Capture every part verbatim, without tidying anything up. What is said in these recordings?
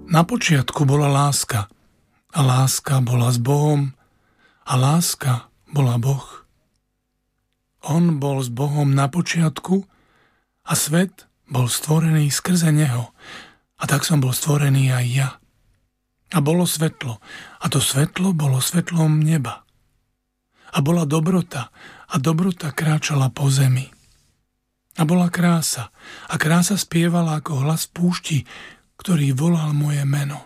Na počiatku bola láska a láska bola s Bohom a láska bola Boh. On bol s Bohom na počiatku a svet bol stvorený skrze neho. A tak som bol stvorený aj ja. A bolo svetlo. A to svetlo bolo svetlom neba. A bola dobrota. A dobrota kráčala po zemi. A bola krása. A krása spievala ako hlas púšti, ktorý volal moje meno.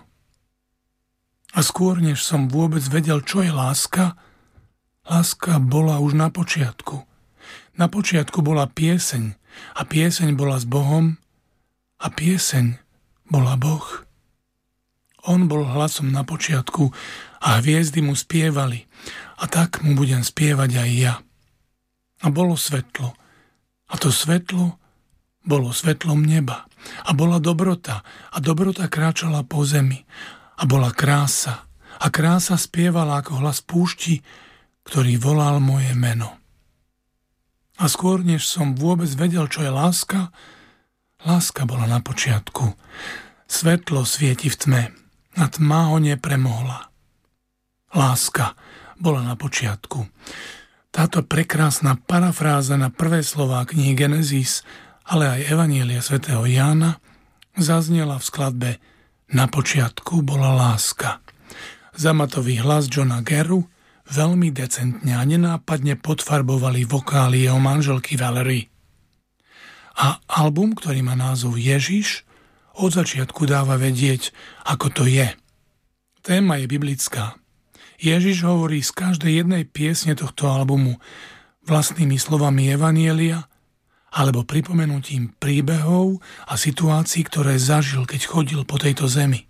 A skôr, než som vôbec vedel, čo je láska, láska bola už na počiatku. Na počiatku bola pieseň a pieseň bola s Bohom a pieseň bola Boh. On bol hlasom na počiatku a hviezdy mu spievali a tak mu budem spievať aj ja. A bolo svetlo a to svetlo bolo svetlom neba a bola dobrota a dobrota kráčala po zemi a bola krása a krása spievala ako hlas púšti, ktorý volal moje meno. A skôr, než som vôbec vedel, čo je láska, láska bola na počiatku. Svetlo svieti v tme a tma ho nepremohla. Láska bola na počiatku. Táto prekrásna parafráza na prvé slová knihy Genesis, ale aj Evanielia svätého Jána zaznela v skladbe Na počiatku bola láska. Zamatový hlas Johna Geru veľmi decentne a nenápadne podfarbovali vokály jeho manželky Valerie. A album, ktorý má názov Ježiš, od začiatku dáva vedieť, ako to je. Téma je biblická. Ježiš hovorí z každej jednej piesne tohto albumu vlastnými slovami Evanielia alebo pripomenutím príbehov a situácií, ktoré zažil, keď chodil po tejto zemi.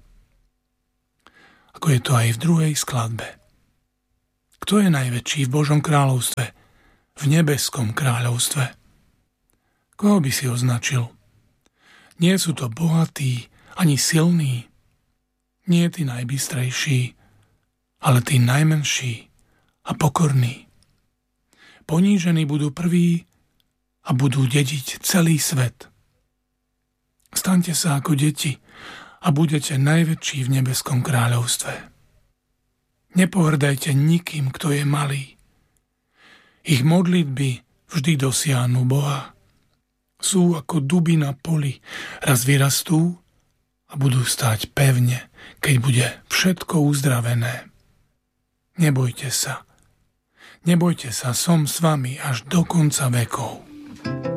Ako je to aj v druhej skladbe. Kto je najväčší v Božom kráľovstve, v nebeskom kráľovstve? Koho by si označil? Nie sú to bohatí, ani silní, nie tí najbystrejší, ale tí najmenší a pokorní. Ponížení budú prví a budú dediť celý svet. Staňte sa ako deti a budete najväčší v nebeskom kráľovstve. Nepohrdajte nikým, kto je malý. Ich modlitby vždy dosiahnu Boha. Sú ako duby na poli, raz vyrastú a budú stáť pevne, keď bude všetko uzdravené. Nebojte sa. Nebojte sa, som s vami až do konca vekov.